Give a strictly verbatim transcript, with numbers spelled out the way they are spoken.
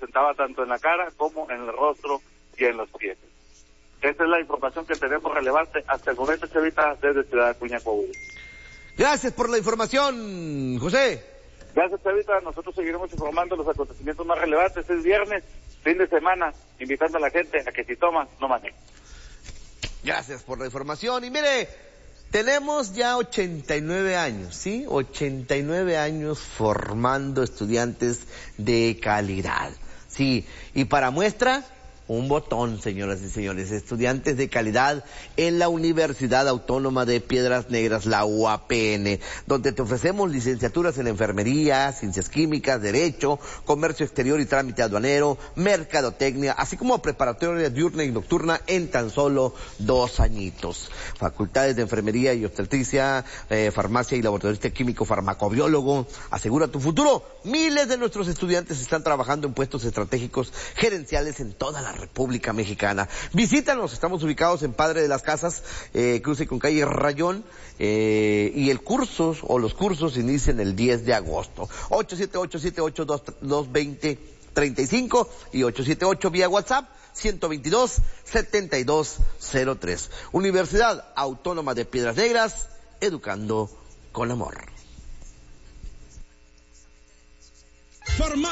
presentaba tanto en la cara como en el rostro y en los pies. Esta es la información que tenemos relevante hasta el momento, Chavita, desde Ciudad Acuña, Coahuila. Gracias por la información, José. Gracias, Chavita. Nosotros seguiremos informando los acontecimientos más relevantes. Es viernes, fin de semana, invitando a la gente a que si toma, no maneje. Gracias por la información. Y mire, tenemos ya ochenta y nueve años, ¿sí? ochenta y nueve años formando estudiantes de calidad. Sí, y para muestra, un botón, señoras y señores, estudiantes de calidad en la Universidad Autónoma de Piedras Negras, la U A P N, donde te ofrecemos licenciaturas en enfermería, ciencias químicas, derecho, comercio exterior y trámite aduanero, mercadotecnia, así como preparatoria diurna y nocturna en tan solo dos añitos. Facultades de enfermería y obstetricia, eh, farmacia y laboratorista químico farmacobiólogo. Asegura tu futuro. Miles de nuestros estudiantes están trabajando en puestos estratégicos gerenciales en toda la República Mexicana. Visítanos, estamos ubicados en Padre de las Casas, eh, cruce con calle Rayón, eh, y el curso o los cursos inician el diez de agosto. ocho siete ocho, siete ocho dos, dos dos cero, tres cinco y ocho siete ocho vía WhatsApp ciento veintidós, setenta y dos cero tres. Universidad Autónoma de Piedras Negras, educando con amor.